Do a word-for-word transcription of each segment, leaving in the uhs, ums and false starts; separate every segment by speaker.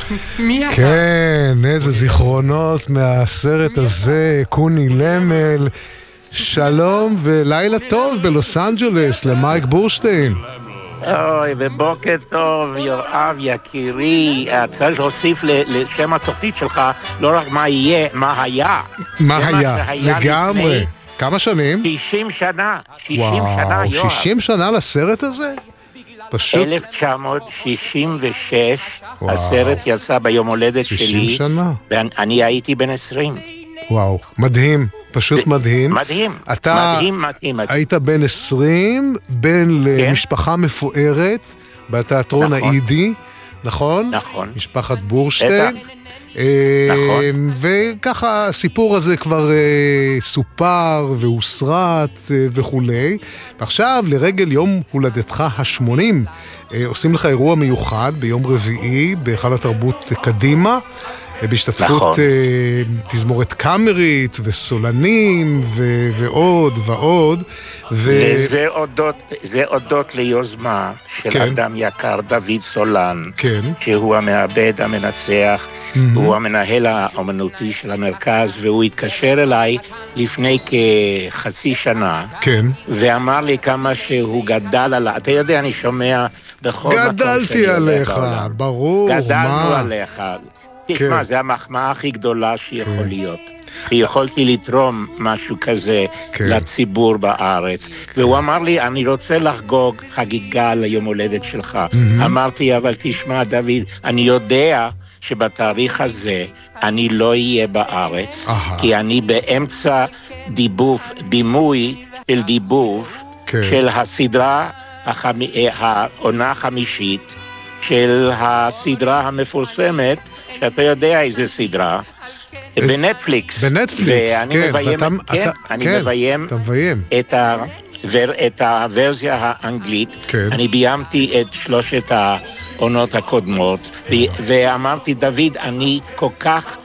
Speaker 1: מי היה?
Speaker 2: כן, איזה זיכרונות מהסרט הזה, קוני למל. שלום ולילה טוב בלוס אנג'לס למייק בורשטיין.
Speaker 1: אוי, ובוקר טוב, יואב, יקירי. צריך להוסיף לשם התוכנית שלך לא רק מה יהיה, מה היה.
Speaker 2: מה היה? לגמרי. כמה שנים?
Speaker 1: שישים שנה. שישים שנה, יואב.
Speaker 2: וואו, שישים שנה לסרט הזה? פשוט...
Speaker 1: אלף תשע מאות שישים ושש, הסרט יצא ביום הולדת שלי.
Speaker 2: שישים שנה.
Speaker 1: ואני הייתי בן עשרים.
Speaker 2: וואו, מדהים. פשוט מדהים.
Speaker 1: מדהים.
Speaker 2: אתה
Speaker 1: מדהים, מדהים.
Speaker 2: היית בן עשרים, בן למשפחה מפוארת, בתיאטרון האידי, נכון?
Speaker 1: נכון.
Speaker 2: משפחת בורשטיין.
Speaker 1: נכון.
Speaker 2: וככה הסיפור הזה כבר סופר והוסרט וכולי. ועכשיו לרגל יום הולדתך השמונים, עושים לך אירוע מיוחד ביום רביעי בהיכל התרבות קדימה, בהשתתפות
Speaker 1: נכון.
Speaker 2: תזמורת קאמרית וסולנים ו- ועוד ועוד.
Speaker 1: ו... זה, הודות, זה הודות ליוזמה של
Speaker 2: כן.
Speaker 1: אדם יקר, דוד סולן,
Speaker 2: כן.
Speaker 1: שהוא המעבד המנצח, mm-hmm. הוא המנהל האומנותי של המרכז, והוא התקשר אליי לפני כחצי שנה,
Speaker 2: כן.
Speaker 1: ואמר לי כמה שהוא גדל עליי. אתה יודע, אני שומע בכל מקום
Speaker 2: גדלתי עליך, ברור.
Speaker 1: גדלנו
Speaker 2: מה?
Speaker 1: עליך. תשמע, כן. זה המחמאה הכי גדולה שיכול כן. להיות. ויכולתי לתרום משהו כזה כן. לציבור בארץ. כן. והוא אמר לי, אני רוצה לחגוג חגיגה ליום הולדת שלך. Mm-hmm. אמרתי, אבל תשמע, דוד, אני יודע שבתאריך הזה אני לא אהיה בארץ, Aha. כי אני באמצע דיבוב, בימוי של דיבוב, כן. של הסדרה, החמ... העונה החמישית, של הסדרה המפורסמת, שאתה יודע איזה סדרה, בנטפליקס.
Speaker 2: בנטפליקס, כן.
Speaker 1: כן, אני מביים את ה... את הוורזיה האנגלית. כן. אני ביימתי את שלושת העונות הקודמות, ואמרתי, דוד, אני כל כך,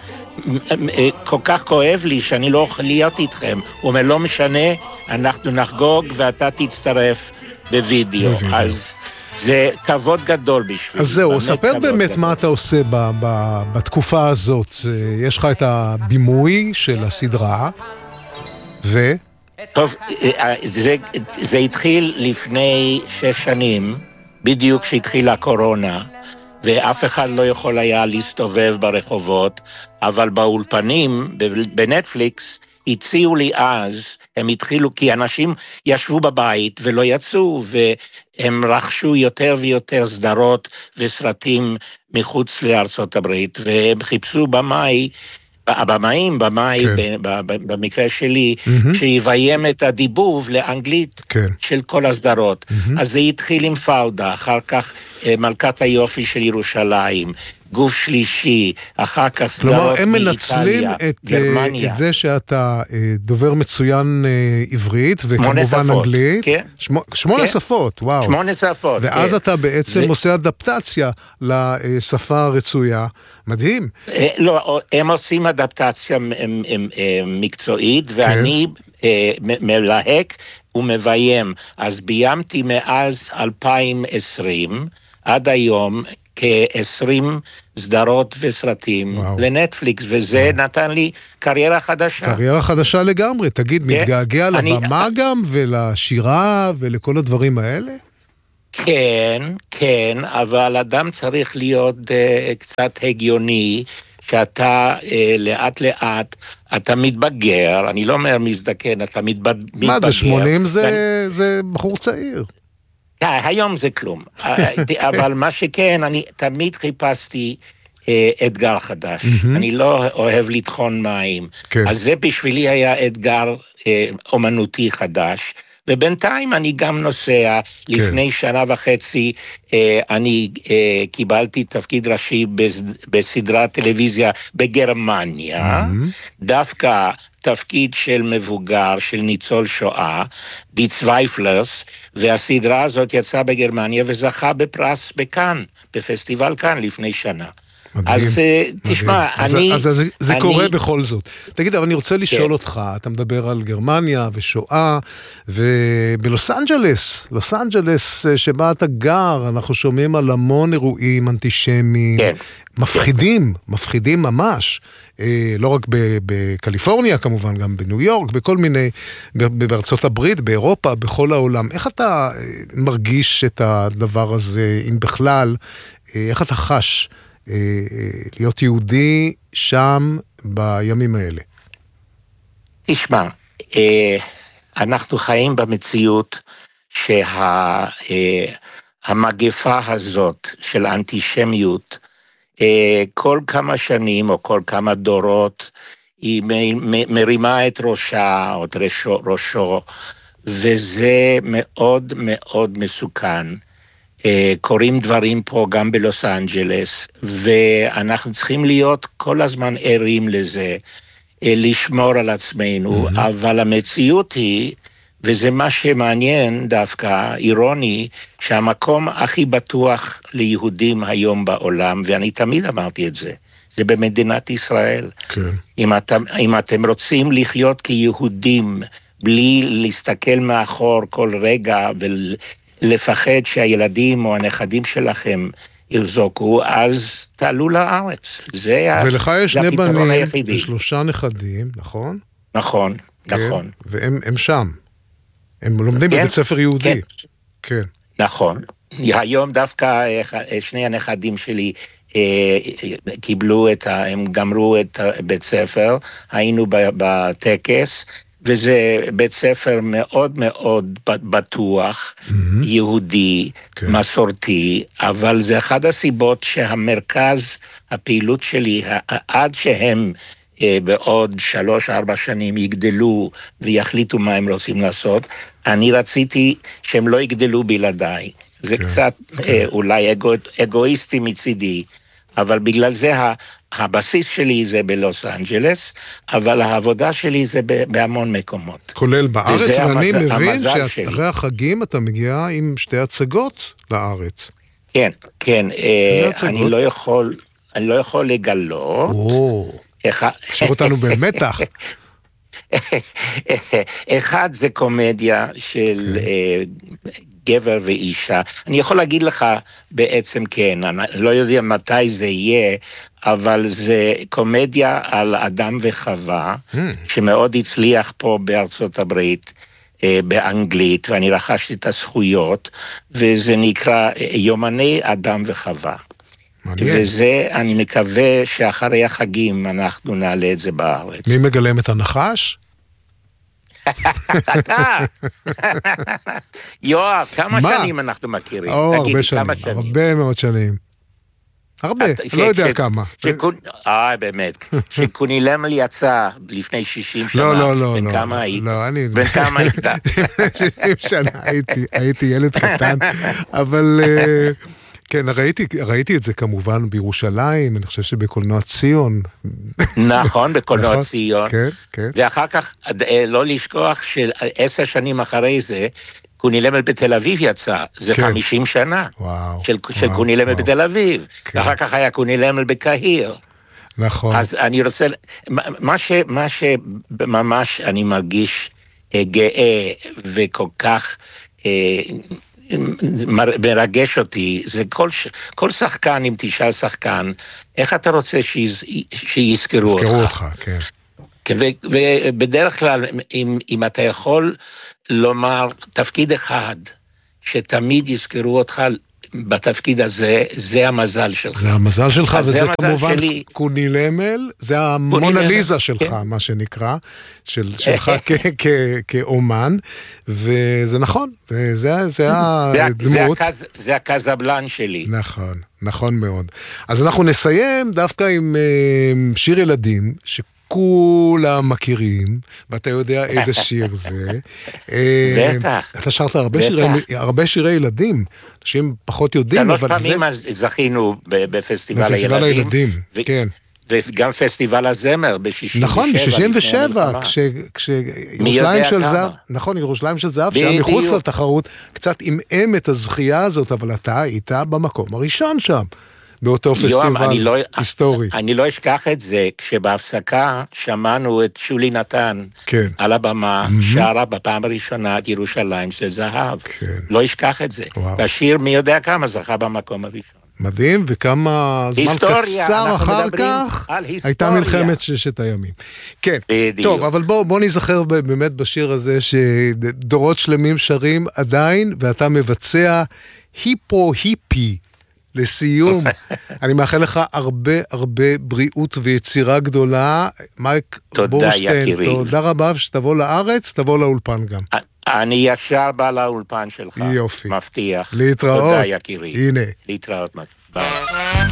Speaker 1: כל כך כואב לי שאני לא יכול להיות איתכם. הוא אומר, לא משנה, אנחנו נחגוג ואתה תצטרף בווידאו. אז זה כבוד גדול בשביל.
Speaker 2: אז זהו, ספר באמת מה אתה עושה ב- ב- בתקופה הזאת. יש לך את הבימוי של הסדרה, ו...
Speaker 1: טוב, זה, זה התחיל לפני שש שנים, בדיוק כשהתחילה הקורונה, ואף אחד לא יכול היה להסתובב ברחובות, אבל באולפנים, בנטפליקס, הציעו לי אז, הם התחילו, כי אנשים ישבו בבית ולא יצאו, והם רכשו יותר ויותר סדרות וסרטים מחוץ לארצות הברית, והם חיפשו במאי, הבמאים, במאי, כן. במקרה שלי, mm-hmm. שיביים את הדיבוב לאנגלית כן. של כל הסדרות. Mm-hmm. אז זה התחיל עם פאודה, אחר כך מלכת היופי של ירושלים, גוף שלישי, אחר כך סדרות מאיטליה,
Speaker 2: כלומר, הם מנצלים את, את זה שאתה דובר מצוין עברית, וכמובן אנגלית. כן. שמו, שמונה כן. שפות, וואו.
Speaker 1: שמונה שפות.
Speaker 2: ואז
Speaker 1: כן.
Speaker 2: אתה בעצם ו... עושה אדפטציה לשפה הרצויה. מדהים.
Speaker 1: לא, הם עושים אדפטציה מקצועית, ואני מלהק ומביים. אז ביימתי מאז אלפיים ועשרים, עד היום, כ-עשרים סדרות וסרטים וואו. לנטפליקס, וזה וואו. נתן לי קריירה חדשה.
Speaker 2: קריירה חדשה לגמרי. תגיד, כן? מתגעגע אני... לבמה גם, ולשירה, ולכל הדברים האלה?
Speaker 1: כן, כן, אבל אדם צריך להיות uh, קצת הגיוני, שאתה uh, לאט לאט, אתה מתבגר, אני לא אומר מזדקן, אתה מתבגר.
Speaker 2: מה זה, שמונים זה, ואני... זה בחור צעיר.
Speaker 1: היום זה כלום, אבל מה שכן, אני תמיד חיפשתי אתגר חדש, אני לא אוהב לטחון מים, אז זה בשבילי היה אתגר אומנותי חדש, ובינתיים אני גם נוסע, לפני שנה וחצי אני קיבלתי תפקיד ראשי בסדרת טלוויזיה בגרמניה, דווקא תפקיד של מבוגר, של ניצול שואה, די צווייפלרס, והסדרה הזאת יצאה בגרמניה וזכה בפרס בכאן, בפסטיבל כאן לפני שנה. אז תשמע, אני...
Speaker 2: אז זה קורה בכל זאת. תגיד, אבל אני רוצה לשאול אותך, אתה מדבר על גרמניה ושואה, ובלוס אנג'לס, לוס אנג'לס שבה אתה גר, אנחנו שומעים על המון אירועים אנטישמיים, מפחידים, מפחידים ממש, לא רק בקליפורניה כמובן, גם בניו יורק, בכל מיני, בארצות הברית, באירופה, בכל העולם. איך אתה מרגיש את הדבר הזה, אם בכלל, איך אתה חש להיות יהודי שם בימים האלה?
Speaker 1: תשמע, אנחנו חיים במציאות שהמגפה הזאת של האנטישמיות, כל כמה שנים או כל כמה דורות, היא מרימה את ראשה או את ראשו, ראשו, וזה מאוד מאוד מסוכן. קוראים דברים פה גם בלוס אנג'לס, ואנחנו צריכים להיות כל הזמן ערים לזה, לשמור על עצמנו, mm-hmm. אבל המציאות היא, וזה מה שמעניין דווקא, אירוני, שהמקום הכי בטוח ליהודים היום בעולם, ואני תמיד אמרתי את זה, זה במדינת ישראל.
Speaker 2: כן.
Speaker 1: אם אתם, אם אתם רוצים לחיות כיהודים, בלי להסתכל מאחור כל רגע, ולפחד שהילדים או הנכדים שלכם ירזוקו, אז תעלו לארץ. זה
Speaker 2: ולך יש שני בנים ושלושה נכדים, נכון?
Speaker 1: נכון,
Speaker 2: כן,
Speaker 1: נכון.
Speaker 2: והם הם שם. הם לומדים כן, בבית ספר יהודי.
Speaker 1: כן.
Speaker 2: כן.
Speaker 1: נכון. היום דווקא שני הנכדים שלי קיבלו את ה... הם גמרו את בית ספר, היינו בטקס, וזה בית ספר מאוד מאוד בטוח, mm-hmm. יהודי, כן. מסורתי, אבל זה אחד הסיבות שהמרכז הפעילות שלי, עד שהם בעוד שלוש, ארבע שנים יגדלו ויחליטו מה הם רוצים לעשות, אני רציתי שהם לא יגדלו בלעדיי. זה כן, קצת כן. אולי אגו, אגואיסטי מצידי, אבל בגלל זה הבסיס שלי זה בלוס אנג'לס, אבל העבודה שלי זה בהמון מקומות.
Speaker 2: כולל בארץ, ואני המז... מבין שאחרי החגים אתה מגיע עם שתי הצגות לארץ.
Speaker 1: כן, כן. אני לא יכול, אני לא יכול לגלות.
Speaker 2: או, תשאיר אותנו במתח.
Speaker 1: אחד זה קומדיה של גבר ואישה. אני יכול להגיד לך בעצם כן, אני לא יודע מתי זה יהיה, אבל זה קומדיה על אדם וחווה, שמאוד הצליח פה בארצות הברית, באנגלית, ואני רכשתי את הזכויות, וזה נקרא יומני אדם וחווה. מעניין. וזה, אני מקווה שאחרי החגים אנחנו נעלה את זה בארץ.
Speaker 2: מי מגלם את הנחש?
Speaker 1: יואב, כמה שנים אנחנו מכירים?
Speaker 2: או, הרבה שנים, הרבה מאוד שנים. הרבה, לא יודע כמה.
Speaker 1: אה, באמת. שקוני למל יצא לפני שישים שנה.
Speaker 2: לא, לא, לא.
Speaker 1: בן כמה היית?
Speaker 2: לא, אני...
Speaker 1: בן כמה היית?
Speaker 2: שישים שנה הייתי ילד קטן, אבל... כן, ראיתי, ראיתי את זה כמובן בירושלים, אני חושב שבקולנוע ציון.
Speaker 1: נכון, בקולנוע
Speaker 2: נכון,
Speaker 1: ציון.
Speaker 2: כן, כן.
Speaker 1: ואחר כך, לא לשכוח שעשר שנים אחרי זה, קוני למל בתל אביב יצא, זה כן. חמישים שנה.
Speaker 2: וואו.
Speaker 1: של,
Speaker 2: וואו,
Speaker 1: של קוני למל
Speaker 2: וואו.
Speaker 1: בתל אביב.
Speaker 2: כן.
Speaker 1: ואחר כך היה קוני למל בקהיר.
Speaker 2: נכון.
Speaker 1: אז אני רוצה, מה ש, מה שממש אני מרגיש גאה וכל כך... מרגש אותי, זה כל, כל שחקן, אם תשאל שחקן, איך אתה רוצה שיז, שיזכרו אותך?
Speaker 2: יזכרו אותך, כן.
Speaker 1: ו, ובדרך כלל, אם, אם אתה יכול לומר תפקיד אחד, שתמיד יזכרו אותך בתפקיד הזה, זה המזל שלך.
Speaker 2: זה המזל שלך, וזה כמובן שלי. קוני למל, זה המונליזה שלך, כן. מה שנקרא, של, שלך כ, כ, כאומן, וזה נכון, זה, זה הדמות.
Speaker 1: זה, זה הקזבלן שלי.
Speaker 2: נכון, נכון מאוד. אז אנחנו נסיים דווקא עם שיר ילדים, ש... כולם מכירים, ואתה יודע איזה שיר זה.
Speaker 1: בטח.
Speaker 2: אתה שרת הרבה שירי, הרבה שירי ילדים, אנשים פחות יודעים,
Speaker 1: אבל זה... שלוש פעמים זכינו בפסטיבל הילדים.
Speaker 2: בפסטיבל הילדים, כן.
Speaker 1: וגם פסטיבל הזמר ב-שישים ושבע.
Speaker 2: נכון, ב-שישים ושבע, כשירושלים של זהב, נכון, ירושלים של זהב, שהיה מחוץ לתחרות, קצת עמעם את הזכייה הזאת, אבל אתה היית במקום הראשון שם. באותו פסטיבל
Speaker 1: לא,
Speaker 2: היסטורי.
Speaker 1: אני לא אשכח את זה, כשבהפסקה שמענו את שולי נתן
Speaker 2: כן.
Speaker 1: על הבמה, mm-hmm. שרה בפעם הראשונה את ירושלים של זהב.
Speaker 2: כן.
Speaker 1: לא אשכח את זה. וואו. והשיר מי יודע כמה זכה במקום הראשון.
Speaker 2: מדהים, וכמה זמן
Speaker 1: היסטוריה,
Speaker 2: קצר אחר כך הייתה מלחמת ששת הימים. כן, בדיוק. טוב, אבל בוא, בוא נזכר באמת בשיר הזה שדורות שלמים שרים עדיין, ואתה מבצע היפו-היפי לסיום. אני מאחל לך הרבה הרבה בריאות ויצירה גדולה. מייק בורשטיין, תודה רבה, ושתבוא לארץ, תבוא לאולפן גם.
Speaker 1: אני ישר בא לאולפן שלך.
Speaker 2: יופי.
Speaker 1: מבטיח.
Speaker 2: להתראות.
Speaker 1: תודה יקירי.
Speaker 2: הנה.
Speaker 1: להתראות. ביי.